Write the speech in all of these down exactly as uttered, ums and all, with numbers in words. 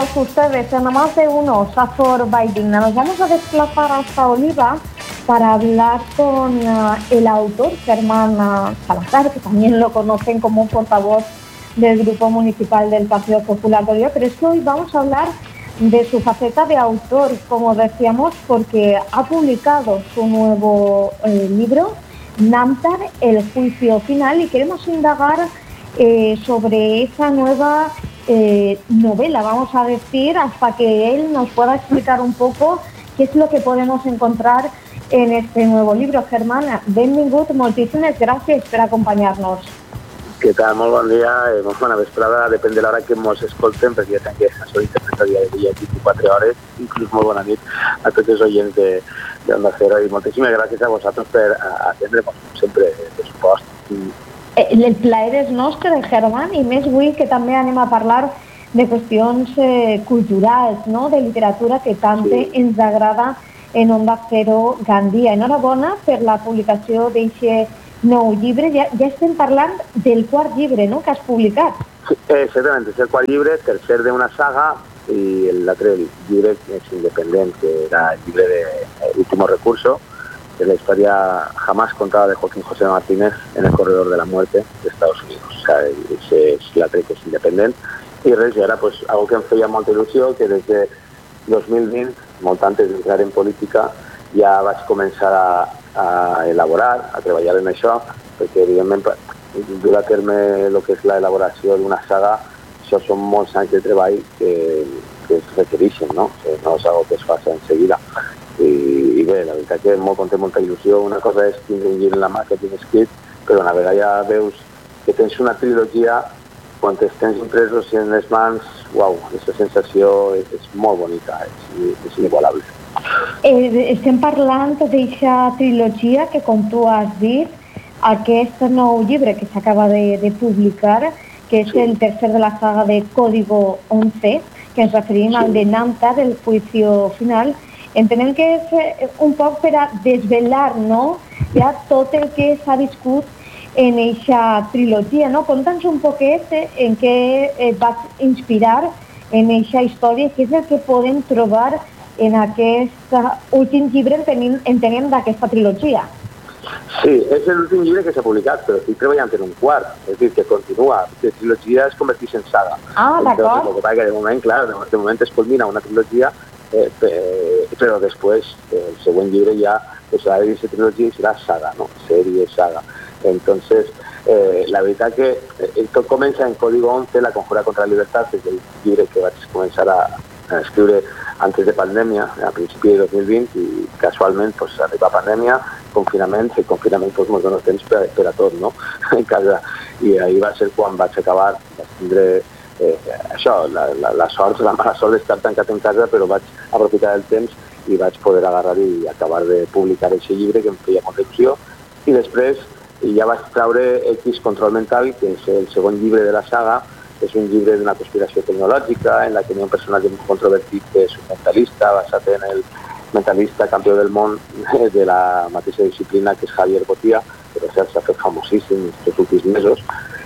Ustedes en más de uno, Safor Baidigna. Nos vamos a desplazar hasta Oliva para hablar con uh, el autor Germán uh, Salazar, que también lo conocen como un portavoz del Grupo Municipal del Partido Popular de Oliva, pero es que hoy vamos a hablar de su faceta de autor, como decíamos, porque ha publicado su nuevo eh, libro, Namtar, el juicio final, y queremos indagar eh, sobre esa nueva eh, novela, vamos a decir, hasta que él nos pueda explicar un poco qué es lo que podemos encontrar en este nuevo libro. Germán, benvingut, moltíssimes gràcies per acompanyar-nos. Què tal? Molt bon dia, eh, molt bona vesprada, depèn de l'hora que ens escolten, perquè ja que això internet a dia de dia vint-i-quatre hores, inclús molt bona nit a tots els oients de, de Onda Cero, i moltíssimes gràcies a vosaltres per atendre, com sempre, de supost. El plaer és nostre, Germán, i més avui que també anem a parlar de qüestions eh, culturals, no? De literatura que tant sí. ens agrada en Onda Cero Gandia. Enhorabona per la publicació d'aquest nou llibre. Ja, ja estem parlant del quart llibre, no?, que has publicat. Sí, exactament, és el quart llibre, tercer d'una saga, i l'altre llibre és independent, que era el llibre de Último Recurso, que es la historia jamás contada de Joaquín José Martínez en el corredor de la muerte de Estados Unidos. O sea, ese es l'altre que és independent. I res, i ara, pues, algo que em feia molta il·lusió, que des de dos mil vint, molt antes d'entrar en política, ja vaig començar a, a elaborar, a treballar en això, perquè, evidentment, dur a terme el que és l'elaboració d'una saga, això són molts anys de treball que, que es requereixen, no? O sigui, no és algo que es faci en seguida. I, i bé, la veritat que molt conté molta il·lusió. Una cosa és tindre un llibre en la mà que tinc escrit, però una vegada ja veus que tens una trilogia, quan els tens impresos en les mans, uau, aquesta sensació és, és molt bonica, és, és inigualable. Eh, estem parlant d'aquesta trilogia que, com tu has dit, aquest nou llibre que s'acaba de, de publicar, que és sí. el tercer de la saga de Código once, que ens referim sí. al de Namtar, el juicio final. Entenem que és un poc per a desvelar, no?, ja tot el que s'ha viscut en aquesta trilogia, no? Conta'ns un poquet en què et vas inspirar en aquesta història, què és el que podem trobar en aquest últim llibre, entenem, entenem d'aquesta trilogia. Sí, és l'últim llibre que s'ha publicat, però estic treballant en un quart, és a dir, que continua, la trilogia es converteix en saga. Ah, d'acord. El que passa que de moment, clar, de moment es culmina una trilogia, eh, però després el següent llibre ja serà de aquesta trilogia i serà saga, no? Sèrie, saga. Entonces, eh, la veritat que eh, tot comença en Código once, la conjura contra la libertad, és el llibre que vaig començar a, a escriure antes de pandèmia, a principi de dos mil vint, i casualment pues, arriba pandèmia, confinament, i confinament pues, ens dona temps per, per a tot, no?, en casa. I ahir va ser quan vaig acabar, vaig tindre eh, això, la, la, la sort, la mala sort d'estar tancat en casa, però vaig aprofitar el temps i vaig poder agarrar i acabar de publicar aquest llibre que em feia molta il·lusió. I després ja vaig traure X Control Mental, que és el segon llibre de la saga. És un llibre d'una conspiració tecnològica en la que hi ha un personatge molt controvertit que és un mentalista, basat en el mentalista campió del món de la mateixa disciplina que és Javier Botia, que per cert s'ha fet famosíssim aquests últims mesos.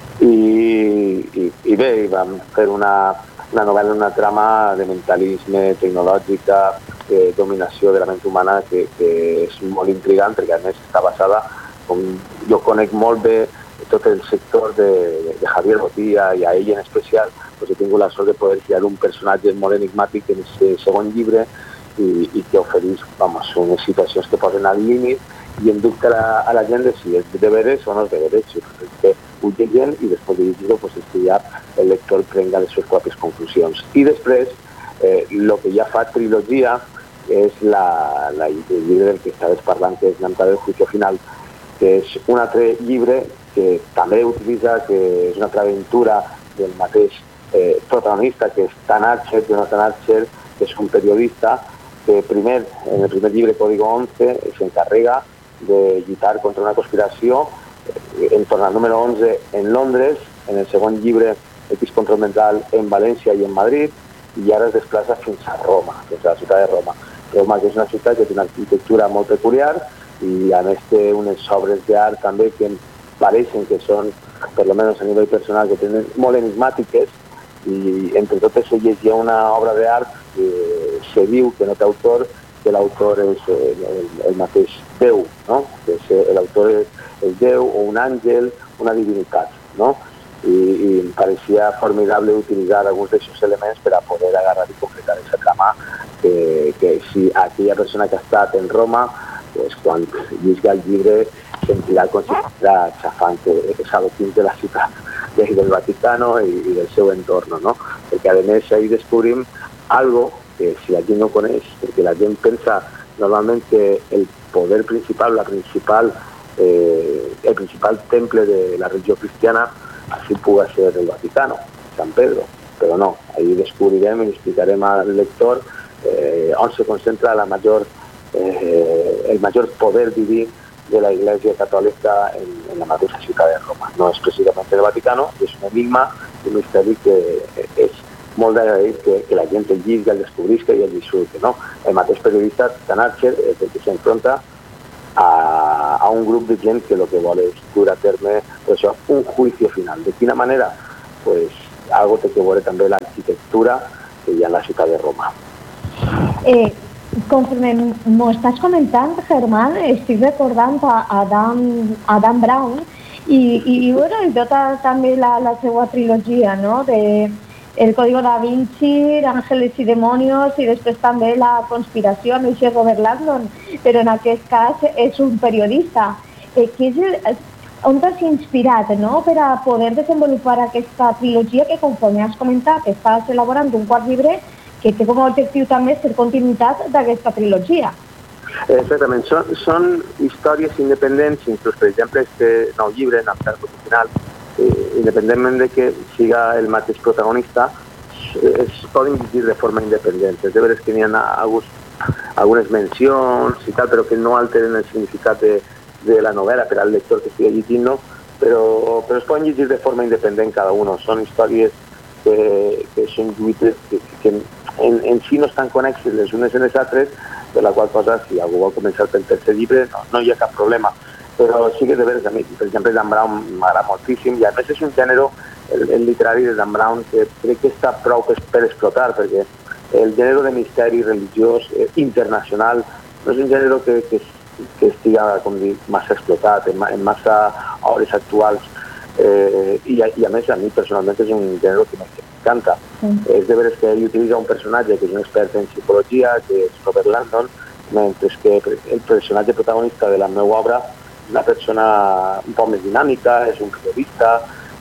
I, i, i bé, vam fer una, una novel·la, una trama de mentalisme, tecnològica, de dominació de la ment humana que, que és molt intrigant, perquè a més està basada, com jo conec molt bé tot el sector de, de Javier Botia i a ell en especial, doncs he tingut la sort de poder crear un personatge molt enigmàtic en aquest segon llibre i, i que ofereix, vamos, unes situacions que posen al límit i en dubte a la, a la gent de si és de veres o no és de veres, si que ho lleguen i després de llegir-ho pues, és que ja el lector prenga les seves pròpies conclusions. I després, eh, el que ja fa trilogia és la, la, el llibre del que estaves parlant, que és Namtar, el juicio final, que és un altre llibre que també utilitza, que és una altra aventura del mateix eh, protagonista, que és Dan Archer, Jonathan Archer, que és un periodista que primer, en el primer llibre, Código once, s'encarrega de lluitar contra una conspiració eh, en torn al número onze en Londres, en el segon llibre, X Control Mental, en València i en Madrid, i ara es desplaça fins a Roma, fins a la ciutat de Roma. Roma, que és una ciutat que té una arquitectura molt peculiar i a més té unes obres d'art també que pareixen que són, per almenys a nivell personal, que tenen molt enigmàtiques i entre totes elles hi ha una obra d'art que se diu que no té autor, que l'autor és el, el, el mateix Déu, no? Que l'autor és el Déu o un àngel, una divinitat, no? I, i em pareixia formidable utilitzar alguns d'aquests elements per a poder agarrar i concretar aquesta trama que, que si aquella persona que ha estat en Roma, pues, quan llegirà el llibre sentirà com si estarà xafant els adoquins de la ciutat del Vaticano i, i del seu entorn, no? Perquè a més ahí descobrim algo que si la gent no coneix, perquè la gent pensa normalment que el poder principal, la principal, eh, el principal temple de la religió cristiana així puga ser el Vaticano, San Pedro, però no, ahí descobrirem i explicarem al lector eh, on se concentra la major, eh, el major poder diví de la Iglesia Católica en, en la mateixa ciutat de Roma. No és precisament el Vaticano, és un enigma, un misteri que és molt d'agrair que, que la gent el lliga, el descobrisca i el disfrute, no? El mateix periodista Stan Archer és el que s'enfronta a, a un grup de gent que el que vol és dur a terme pues, això, un juicio final. De quina manera? Pues algo té que veure també l'arquitectura que hi ha en la ciutat de Roma. Eh, conforme m'ho estàs comentant, Germán, estic recordant a Adam, Adam Brown i, i, i, bueno, i tota també la, la seva trilogia, no? De El Código da Vinci, Ángeles i Demonios i després també la conspiració amb el Robert Langdon, però en aquest cas és un periodista. Eh, que és el, on t'has inspirat, no?, per a poder desenvolupar aquesta trilogia que, conforme has comentat, estàs elaborant un quart llibre que té com a objectiu també ser continuïtat d'aquesta trilogia. Exactament, són, són històries independents, inclús, per exemple, este nou llibre, en el cas original, eh, independentment de que siga el mateix protagonista, es poden llegir de forma independent. És de veres que n'hi ha alguns, algunes mencions i tal, però que no alteren el significat de, de la novel·la per al lector que estigui llegint, no? però, però es poden llegir de forma independent cada un. Són històries que, que són lluites que, que en, en si no estan connexes les unes en les altres, per la qual cosa, si algú vol començar pel tercer llibre, no, no hi ha cap problema. Però sí que de veres a mi, per exemple, Dan Brown m'agrada moltíssim, i a més és un gènere, el, el literari de Dan Brown, que crec que està prou per, per explotar, perquè el gènere de misteri religiós eh, internacional no és un gènere que, que, que estiga, com dic, massa explotat, en, en massa hores actuals, eh, i, a, i a més a mi personalment és un gènere que m'encanta. Mm. És de veres que ell utilitza un personatge que és un expert en psicologia, que és Robert Langdon, mentre que el personatge protagonista de la meva obra és una persona un poc més dinàmica, és un periodista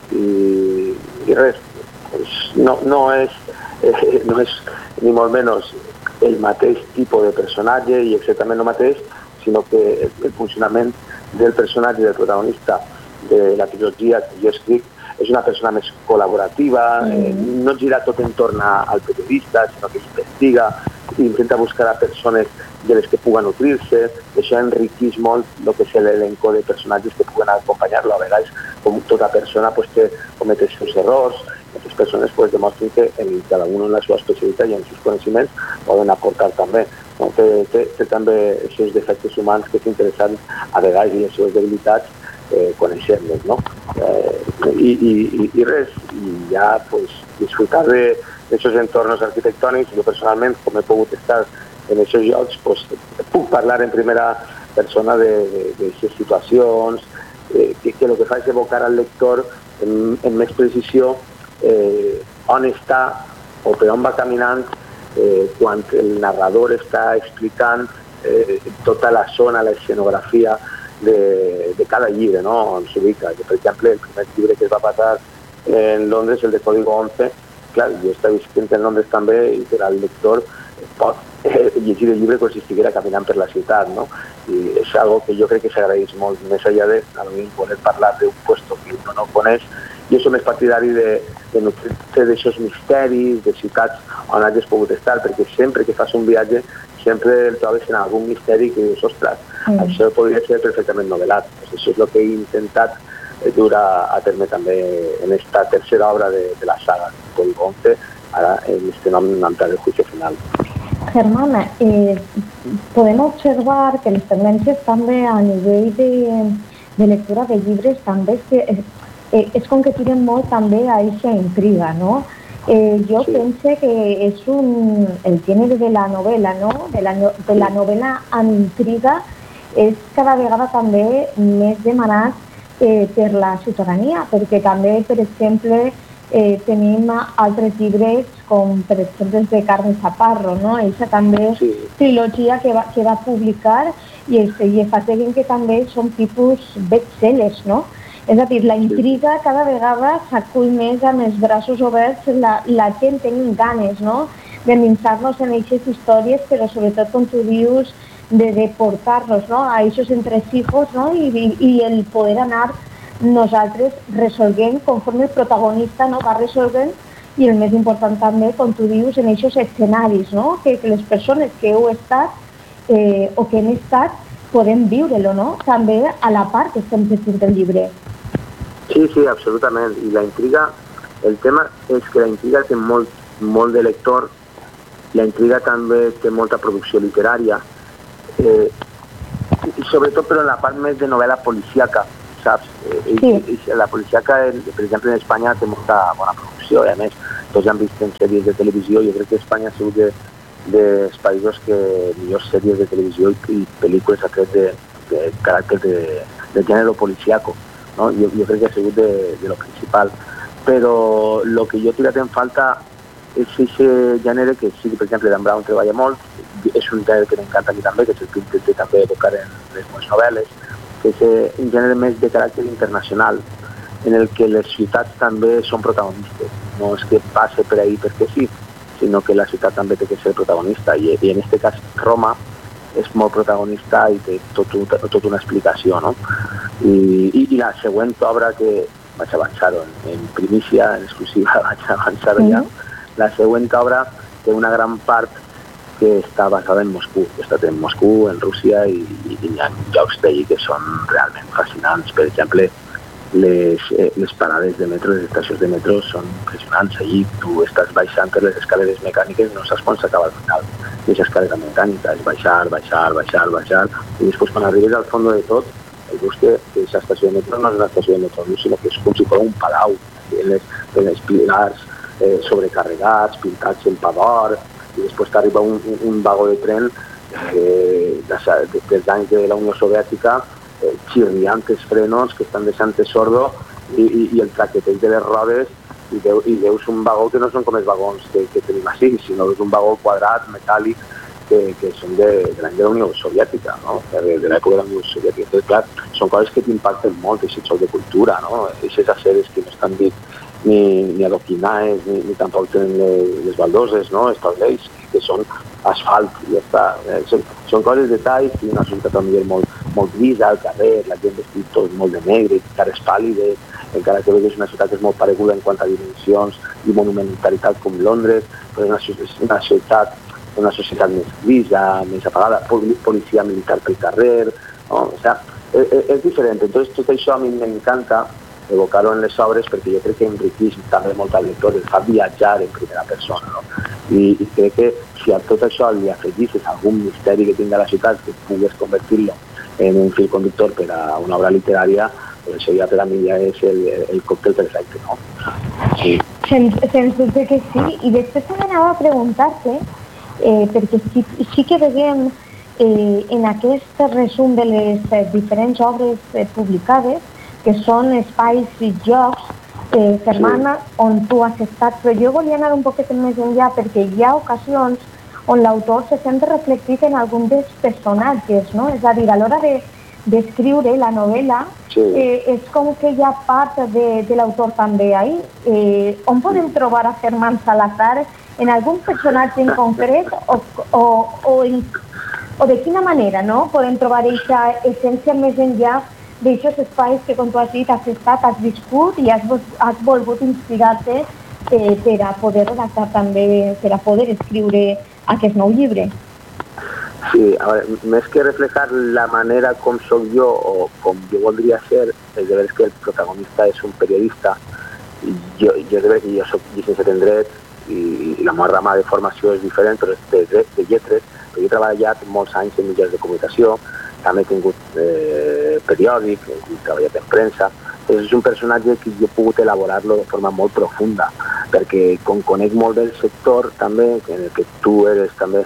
i, i res, pues no, no, és, eh, no és ni molt menys el mateix tipus de personatge i exactament el mateix, sinó que el, el funcionament del personatge, del protagonista de la trilogia que jo escric, és una persona més col·laborativa, eh, no gira tot en torn al periodista, sinó que investiga i intenta buscar a persones de les que puguen nutrir-se. Això enriqueix molt el que és l'elenco de personatges que puguen acompanyar-lo. A vegades, com tota persona pues, que comet els seus errors, aquestes persones pues, demostren que en cada un en la seva especialitat i en els seus coneixements poden aportar també. No? Té, té, té també els seus defectes humans que és interessant a vegades i les seves debilitats eh, conèixer-les, no? Eh, i, i, i res, i ja pues, disfrutar d'aquests entorns arquitectònics. Jo personalment, com he pogut estar en aquests llocs, pues, puc parlar en primera persona d'aquestes situacions, eh, que, que el que fa és evocar al lector en, en més precisió eh, on està o per on va caminant eh, quan el narrador està explicant eh, tota la zona, l'escenografia de, de cada llibre, no? On s'ubica. Per exemple, el primer llibre que es va passar en Londres, el de Código once, clar, jo estava visquent en Londres també i per al lector pot eh, llegir el llibre com si estiguera caminant per la ciutat, no? I és algo que jo crec que s'agraeix molt, més enllà de poder parlar d'un puesto que uno no coneix. Jo som més partidari de, de nutrir-te d'aixòs misteris, de ciutats on hagis pogut estar, perquè sempre que fas un viatge sempre el trobes en algun misteri que dius, ostres, mm. això podria ser perfectament novel·lat. Pues això és el que he intentat dur a, a terme també en esta tercera obra de, de la saga, Código once, ara en este nom entrar el juicio final. Germán, eh, podem observar que les tendències també a nivell de, de lectura de llibres també es, eh, es concretiren molt també a aquesta intriga, no? Eh, jo sí. pense que és un, el gènere de la novel·la, no? de, la, de la novel·la amb intriga, és cada vegada també més demanat eh, per la ciutadania, perquè també, per exemple, eh, tenim altres llibres com, per exemple, els de Carme Chaparro, no? Eixa també sí. trilogia que va, que va publicar i els Llefateguen, que també són tipus bestsellers, no? És a dir, la intriga cada vegada s'acull més amb els braços oberts, la, la gent tenim ganes, no?, d'endinsar-nos en aquestes històries, però sobretot, com tu dius, de, de portar-nos, no?, a aquests entresijos, no?, I, i, i el poder anar nosaltres resolguent conforme el protagonista, no?, va resolguent, i el més important també, com tu dius, en aquests escenaris, no?, que, que les persones que heu estat eh, o que hem estat podem viure-lo, no?, també a la part que estem llegint el llibre. Sí, sí, absolutament. I la intriga, el tema és que la intriga té molt, molt de lector, la intriga també té molta producció literària, eh, i sobretot però en la part més de novel·la policíaca, saps? Eh, sí. i, i la policíaca, per exemple, en Espanya té molta bona producció, i a més, tots han vist en sèries de televisió, jo crec que Espanya ha sigut de, dels països que millors sèries de televisió i, i pel·lícules ha tret de, de caràcter de, de gènere policíaco. No? Jo, jo crec que ha sigut de, de lo principal, però el que jo he tirat en falta és aquest gènere que sí, per exemple, Dan Brown treballa molt, és un gènere que m'encanta a mi també, que és el que intento també evocar en les meves novel·les, que és un gènere més de caràcter internacional, en el que les ciutats també són protagonistes, no és que passe per ahí perquè sí, sinó que la ciutat també té que ser protagonista, i, i en aquest cas Roma és molt protagonista i té tot, tot una explicació, no? I, i, i la següent obra que vaig avançar-ho en, en primícia, en exclusiva, vaig avançar-ho ja, la següent obra té una gran part que està basada en Moscou, que està en Moscou, en Rússia, i, i hi ha llocs d'allí que són realment fascinants. Per exemple, les, eh, les parades de metro, les estacions de metro són impressionants. Allí tu estàs baixant per les escaleres mecàniques, no saps quan s'acaba el final. I aquesta escalera mecànica és baixar, baixar, baixar, baixar, i després quan arribes al fons de tot, el veus que aquesta estació de metro no és una estació de metro, sinó que és com si fos un palau, en les, en les pilars eh, sobrecarregats, pintats en d'or, i després t'arriba un, un, un vagó de tren eh, dels anys de la Unió Soviètica, eh, xirriantes frenos que estan deixant sordo, i, i, i el traqueteig de les rodes, i, veu, i veus un vagó que no són com els vagons que, que tenim així, sinó que és un vagó quadrat, metàl·lic, que, que són de, de l'any de la Unió Soviètica, no? de, de l'època de la Unió Soviètica. Entonces, clar, són coses que t'impacten molt, aquest xoc de cultura, no? Aquestes aceres que no estan ni, ni, ni adoquinades, ni, ni tampoc tenen les, les baldoses, no? Estos lleis, que són asfalt, i ja està. Eh, són, són coses, detalls, i una societat a nivell molt, molt grisa al carrer, la gent vestit tot molt de negre, cares pàl·lides, encara que és una ciutat que és molt pareguda en quant a dimensions i monumentalitat com Londres, però és una, una ciutat, una societat més grisa, més apagada, policia militar pel carrer, no? O sea, és, és diferent. Entonces, tot això a mi m'encanta evocar-ho en les obres perquè jo crec que enriqueix també molt al lector, el fa viatjar en primera persona, no? I, i crec que si a tot això li afegissis algun misteri que tingui a la ciutat que pugues convertir-lo en un fil conductor per a una obra literària, pues això ja per a mi ja és el, el còctel perfecte, no? Sí. Sens, sens dubte que sí, i després també anava a preguntar-te, eh, perquè sí, sí que veiem eh, en aquest resum de les eh, diferents obres eh, publicades, que són espais i jocs, eh, Fermana, sí. on tu has estat, però jo volia anar un poquet més enllà, perquè hi ha ocasions on l'autor se sent reflectit en algun dels personatges, no? És a dir, a l'hora de d'escriure la novel·la, sí. eh, és com que hi ha part de, de l'autor també ahí. Eh, on podem trobar a Fermán Salazar? En algun personatge en concret? O, o, o, en, o de quina manera, no? Podem trobar aquesta essència més enllà d'aquests espais que, com tu has dit, has estat, has viscut i has, has volgut inspirar-te eh, per a poder redactar també, per a poder escriure aquest nou llibre. Sí, a veure, més que reflejar la manera com soc jo o com jo voldria ser, és de veure que el protagonista és un periodista, jo, jo de veure que jo soc llicenciat en dret i, i la meva rama de formació és diferent, però és de dret, de lletres, però jo he treballat molts anys en mitjans de comunicació, també he tingut eh, periòdic, he treballat en premsa, és un personatge que jo he pogut elaborar-lo de forma molt profunda, perquè com conec molt del sector també, en el que tu eres també,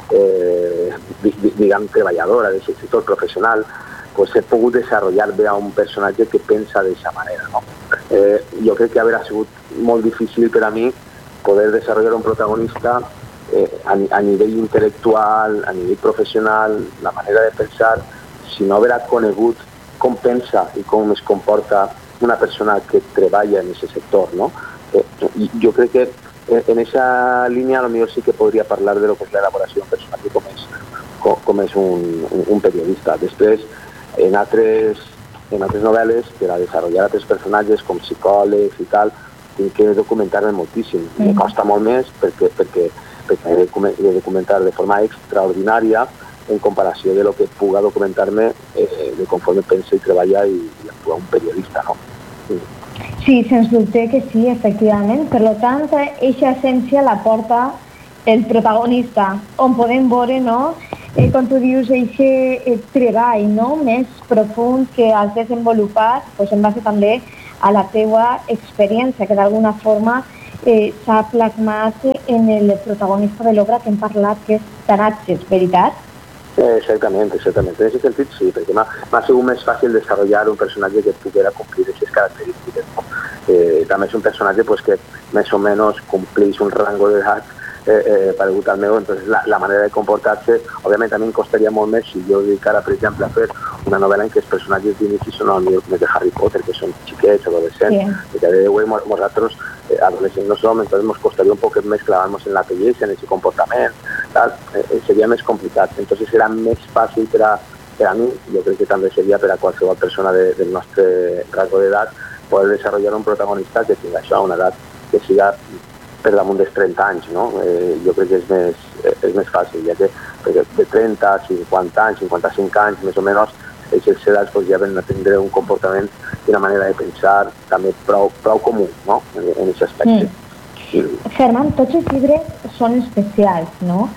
eh, diguem, treballadora del sector professional, pues he pogut desenvolupar bé a un personatge que pensa d'aquesta manera, no? Eh, jo crec que haurà sigut molt difícil per a mi poder desenvolupar un protagonista eh, a, a nivell intel·lectual, a nivell professional, la manera de pensar, si no haurà conegut com pensa i com es comporta una persona que treballa en aquest sector, no? Eh, i jo crec que en aquesta línia potser sí que podria parlar de lo que és l'elaboració d'un personatge com és, com, com és un, un, un periodista. Després, en altres, en altres novel·les, per a desenvolupar altres personatges com psicòlegs i tal, tinc que documentar-me moltíssim. Mm. Me costa molt més perquè, perquè, perquè he de documentar de forma extraordinària en comparació de lo que puga documentar-me eh, de conforme pensa i treballa i, i actua un periodista, no? Sí. Sí, sens dubte que sí, efectivament. Per tant, eixa essència la porta el protagonista, on podem veure, no?, eh, com tu dius, eixe eh, treball, no?, més profund que has desenvolupat, pues, en base també a la teua experiència, que d'alguna forma eh, s'ha plasmat en el protagonista de l'obra que hem parlat, que és Taratges, veritat? Eh, exactament, exactament. En aquest sentit sí, perquè m'ha sigut més fàcil desenvolupar un personatge que pudiera complir aquestes característiques, no? Eh, també és un personatge pues, que més o menys compleix un rango d'edat eh, eh, paregut al meu, entonces la, la manera de comportar-se, òbviament a mi em costaria molt més si jo dedicara, per exemple, a fer una novel·la en què els personatges d'inici són el millor de Harry Potter, que són xiquets, adolescents, yeah. que cada dia nosaltres eh, adolescents no som, entonces ens costaria un poc més clavar-nos en la bellesa, en aquest comportament, tal, eh, seria més complicat. Entonces serà més fàcil per a, per a mi, jo crec que també seria per a qualsevol persona de, del nostre rango d'edat, poder desenvolupar un protagonista que tingui això, una edat que siga per damunt dels trenta anys, no? Eh, jo crec que és més, és més fàcil, ja que de trenta, cinquanta anys, cinquanta-cinc anys, més o menys, aquestes edats pues, ja ven a tindre un comportament i una manera de pensar també prou, prou comú, no?, en aquest aspecte. Mm. Mm. Ferran, tots els llibres són especials, no?,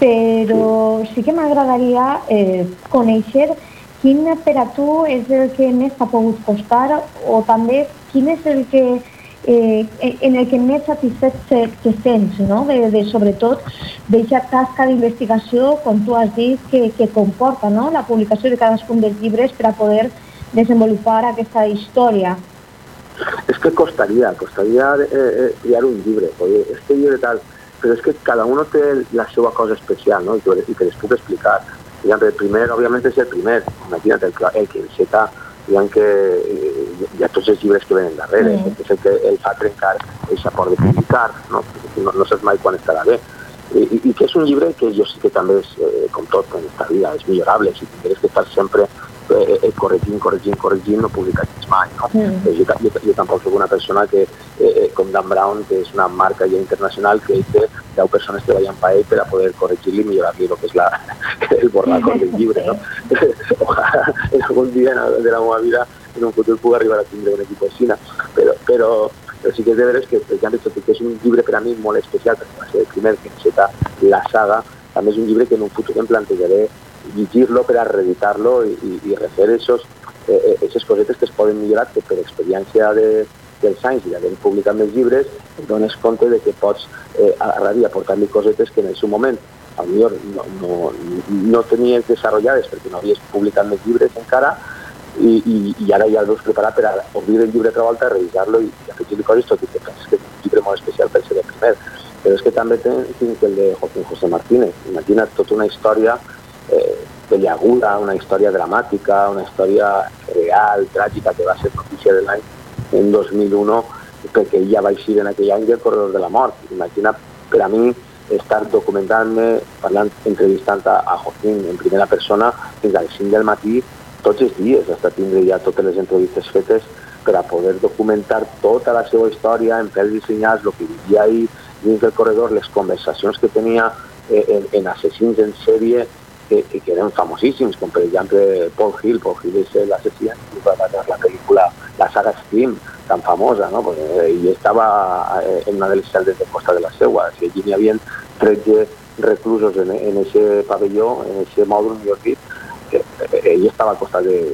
però sí, sí que m'agradaria eh, conèixer quin per a tu és el que més t'ha pogut costar o també quin és el que eh, en el que més satisfet te sents, no? De, de, sobretot d'aquesta tasca d'investigació, com tu has dit, que, que comporta, no?, la publicació de cadascun dels llibres per a poder desenvolupar aquesta història. És que costaria, costaria eh, triar un llibre, oye, este llibre tal, però és que cada un té la seva cosa especial, no?, i que, i que les puc explicar. El primer, òbviament, és el primer. Imagina't, el, el que enceta, diguem que eh, hi ha tots els llibres que venen darrere, mm. és el que el fa trencar aquesta por de publicar, no? No, no saps mai quan estarà bé. I, i, i que és un llibre que jo sí que també és, eh, com tot en aquesta vida, és millorable. Si tindries que estar sempre eh, eh, corregint, corregint, corregint, no publicaries mai, no? Mm. Jo, jo, jo tampoc soc una persona que, eh, com Dan Brown, que és una marca ja internacional, que té deu persones treballant per ell per a poder corregir-li i millorar-li el que és la, el borracor del llibre, no? Ojalà en algun dia de la meva vida en un futur pugui arribar a tindre un equip així, però, però, però sí que és de veres que, per exemple, que és un llibre per a mi molt especial, perquè va ser el primer que enceta la saga, també és un llibre que en un futur em plantejaré llegir-lo per a reeditar-lo i, i, i refer esos, eh, esos cosetes que es poden millorar, que per experiència de, dels anys i d'haver publicat més llibres, et dones compte de que pots eh, a la ràdio aportar-li cosetes que en el seu moment potser no, no, no tenies desenvolupades perquè no havies publicat més llibres encara i, i, i ara ja el veus preparat per a obrir el llibre altra volta, revisar-lo i, i afegir-li coses, tot i que penses que és un llibre molt especial per ser el primer. Però és que també tinc el de Joaquín José Martínez. Imagina't tota una història eh, peliaguda, una història dramàtica, una història real, tràgica, que va ser notícia de l'any en dos mil u, perquè ja va eixir en aquell any del corredor de la mort. Imagina, per a mi, estar documentant-me, parlant, entrevistant a, a Joaquín en primera persona fins a les cinc del matí, tots els dies, hasta tindre ja totes les entrevistes fetes per a poder documentar tota la seva història en pèls i senyals, el que vivia ahir dins del corredor, les conversacions que tenia eh, en, en assassins en sèrie que, que eren famosíssims, com per exemple Paul Hill. Paul Hill és l'assassí que va matar la pel·lícula, la saga Scream, tan famosa, no? Pues, eh, i estava en una de les celdes de Costa de la Seua. Si allí n'hi havia tretze reclusos en, en ese pavelló, en ese mòdul, millor dit, que eh, ell estava al costat de,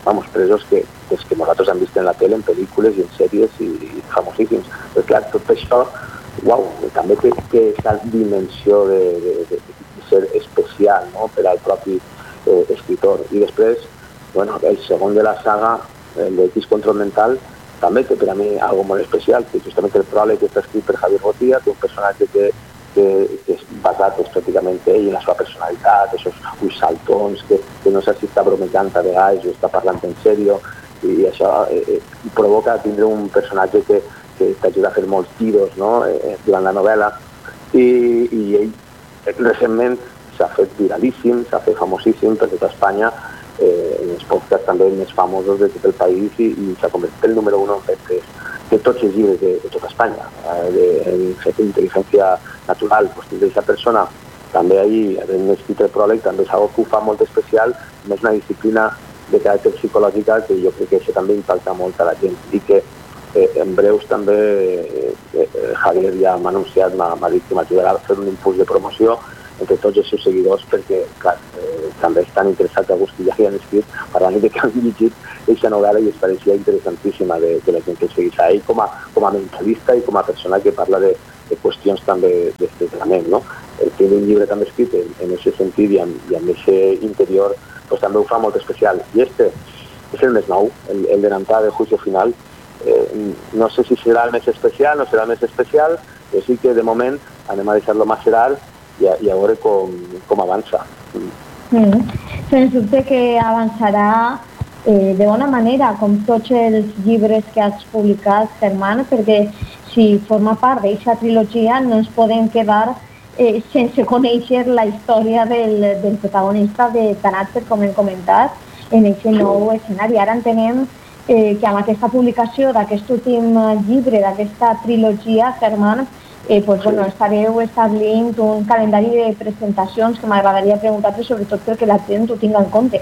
vamos, presos que, pues, que nosaltres hem vist en la tele, en pel·lícules i en sèries i, i famosíssims. Però clar, tot això, uau, també té, té aquesta dimensió de, de, de, de ser especial, no?, per al propi eh, escritor. I després, bueno, el segon de la saga, el de X Control Mental, també té per a mi algo molt especial, que justament el pròleg que està escrit per Javier Botía, té un personatge que, que, que és basat és, pràcticament ell en la seva personalitat, aquests ulls saltons, que, que no sé si està bromejant a vegades o està parlant en sèrio, i això eh, provoca tindre un personatge que, que t'ajuda a fer molts tiros, no?, eh, durant la novel·la, i, i ell recentment s'ha fet viralíssim, s'ha fet famosíssim per tota Espanya, eh, en els podcasts també més famosos de tot el país, i, i s'ha convertit el número uno en fet de, de tots els llibres de, de tota Espanya, eh, de, en fet d'intel·ligència natural. Pues, d'aquesta persona també ahir, en escrit el pròleg, també és una que ho fa molt especial, és una disciplina de caràcter psicològica que jo crec que això també impacta molt a la gent, i que eh, en breus també eh, eh, Javier ja m'ha anunciat, m'ha dit que m'ajudarà a fer un impuls de promoció entre tots els seus seguidors, perquè clar, eh, també estan interessats alguns que ja hi han escrit parlant de que han llegit aquesta novel·la i es pareixia interessantíssima de, de la gent que el segueix a ell com a, com a mentalista i com a persona que parla de, de qüestions també d'estretament, no? El que un llibre també escrit en aquest sentit i amb aquest interior pues, també ho fa molt especial. I este és el més nou, el, el de l'entrada del juicio final. Eh, no sé si serà el més especial, no serà el més especial, però sí que de moment anem a deixar-lo macerar i a, i a veure com, com avança. Mm. Sens dubte que avançarà eh, de bona manera, com tots els llibres que has publicat, Germán, perquè si forma part d'aquesta trilogia no ens podem quedar eh, sense conèixer la història del, del protagonista de Tanacher, com hem comentat, en aquest nou escenari. Ara entenem eh, que amb aquesta publicació d'aquest últim llibre, d'aquesta trilogia, Germán, Eh, pues, bueno, estareu establint un calendari de presentacions que m'agradaria preguntar-te sobretot perquè la gent ho tinga en compte.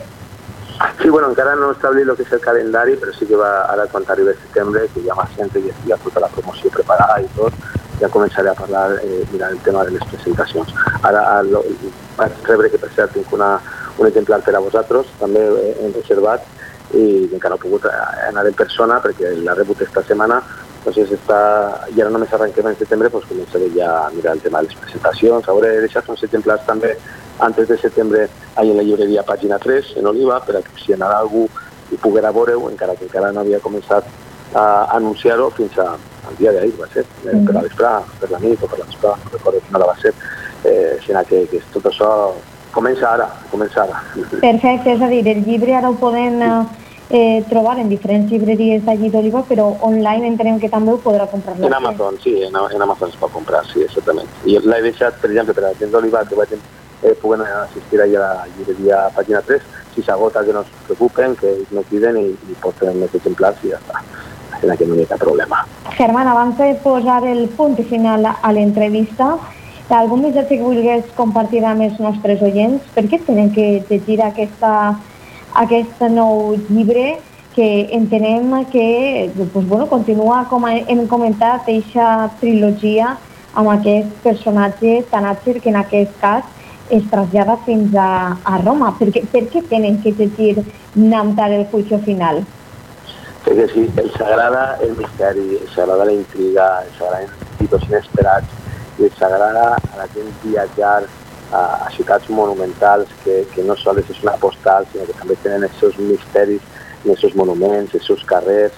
Sí, bueno, encara no he establit el que és el calendari, però sí que va, ara quan arribi el setembre, que ja m'ha sent i ja tota la promoció preparada i tot, ja començaré a parlar eh, mirant el tema de les presentacions. Ara lo, vaig rebre que per cert tinc una, un exemplar per a vosaltres, també eh, hem reservat, i encara no he pogut anar en persona perquè l'ha rebut esta setmana. Entonces està, i ara només arrenquem en setembre, doncs començaré ja a mirar el tema de les presentacions. Hauré deixat uns exemplars també antes de setembre ahí en la llibreria Pàgina tres, en Oliva, per a que si anarà algú i poguera veure-ho, encara que encara no havia començat a anunciar-ho fins a, al dia d'ahir, va ser, eh, per la vesprà, per la nit o per la vesprà, no recordo quina hora va ser, eh, sinó que, que tot això comença ara, comença ara. Perfecte, és a dir, el llibre ara ho poden Eh, trobar en diferents llibreries d'allí d'Oliva, però online entenem que també ho podrà comprar. En Amazon, sí, en, en Amazon es pot comprar, sí, exactament. I l'he deixat, per exemple, per a la gent d'Oliva, que vagin, eh, puguen assistir a la llibreria Pàgina tres, si s'agota que no es preocupen, que ells no criden i, i porten més exemplars i ja està. En aquest no hi ha cap problema. Germán, abans de posar el punt final a l'entrevista, algun missatge que vulguis compartir amb els nostres oients? Per què tenen que llegir aquesta aquest nou llibre que entenem que pues, bueno, continua, com hem comentat, aquesta trilogia amb aquest personatge Tanacher que en aquest cas es trasllada fins a, a Roma. Per què, per què tenen que llegir Namtar el juicio final? Perquè sí, els agrada el misteri, els agrada la intriga, els agraden títols inesperats i els agrada a la gent viatjar a ciutats monumentals que, que no sols és una postal, sinó que també tenen els seus misteris, els seus monuments, els seus carrers,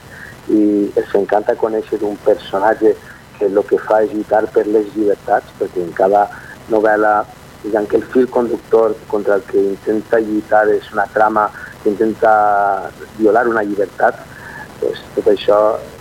i els encanta conèixer un personatge que el que fa és lluitar per les llibertats, perquè en cada novel·la, diguem que el fil conductor contra el que intenta lluitar és una trama que intenta violar una llibertat, doncs tot això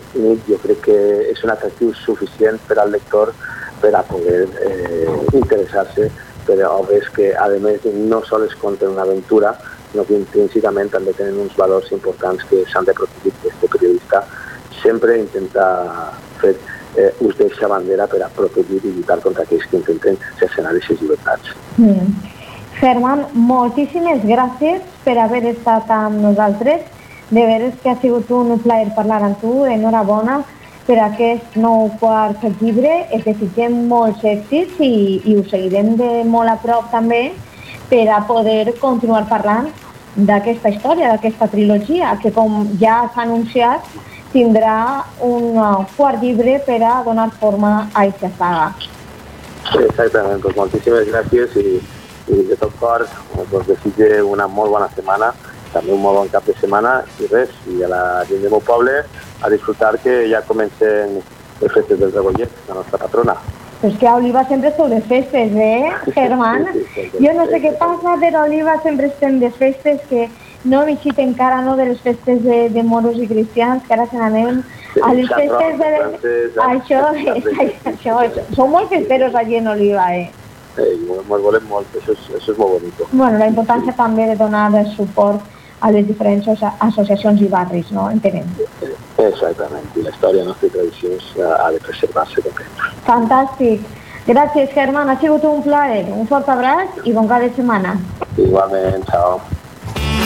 jo crec que és un atractiu suficient per al lector per a poder eh, interessar-se per obres que, a més, no sols conten una aventura, sinó que intrínsecament també tenen uns valors importants que s'han de protegir. Aquest periodista sempre intenta fer eh, ús d'aquesta bandera per a protegir i lluitar contra aquells que intenten cercenar aquestes llibertats. Mm. Germán, moltíssimes gràcies per haver estat amb nosaltres. De veres que ha sigut un plaer parlar amb tu. Enhorabona per aquest nou quart llibre. Es desitgem molts èxits i, i ho seguirem de molt a prop també per a poder continuar parlant d'aquesta història, d'aquesta trilogia, que com ja s'ha anunciat, tindrà un quart llibre per a donar forma a aquesta saga. Sí, exactament, doncs moltíssimes gràcies i, i de tot cor doncs desitge una molt bona setmana, també un molt bon cap de setmana i res, i a la gent del meu poble a disfrutar que ja comencen les festes del Rebollet, la nostra patrona. Pues que a Oliva sempre esteu de festes, eh, Germán? Sí, sí, sí, Jo no sé sí, què sí. passa, però a Oliva sempre estem de festes, que no hem eixit encara no, de les festes de, de moros i cristians, que ara se n'anem a les Sant festes de... Roc, francès, Això, Sant això, això, som molt festeros allí en Oliva, eh? Eh, ens volem molt, això és, això és molt bonic. Bueno, la importància també de donar suport a les diferents associacions i barris, no? Entenem. Exactament, i la història, nostra tradicions ha de preservar-se també. Fantàstic. Gràcies, Germán, ha sigut un plaer. Un fort abraç i bon cap de setmana. Igualment, ciao.